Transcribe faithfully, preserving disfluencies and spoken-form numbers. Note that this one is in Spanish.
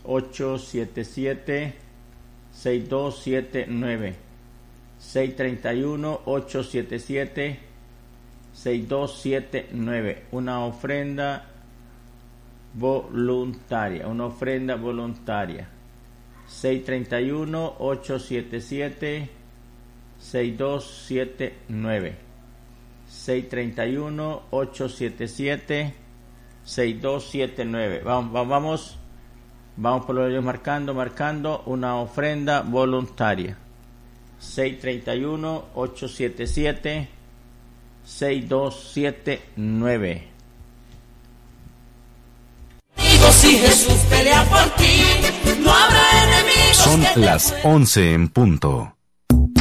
ocho siete siete, seis dos siete nueve. seis tres uno, ocho siete siete, seis dos siete nueve. Una ofrenda voluntaria, una ofrenda voluntaria. seis tres uno, ocho siete siete, seis dos siete nueve. seis tres uno, ocho siete siete, seis dos siete nueve. Vamos, vamos, vamos por lo marcando, marcando una ofrenda voluntaria. seis tres uno, ocho siete siete, seis dos siete nueve. Digo, si Jesús pelea por ti, no habrá enemigos. Son las once en punto.